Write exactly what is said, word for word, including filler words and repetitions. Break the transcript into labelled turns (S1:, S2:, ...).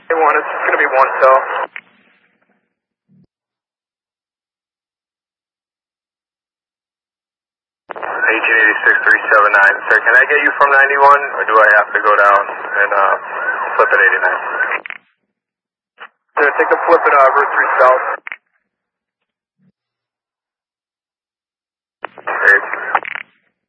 S1: one, it's going to be one cell. eighteen eighty-six three seven nine. Sir, can I get you from ninety-one, or do I have to go down and uh, flip at eighty-nine? Sir, take a flip at uh, Route three South.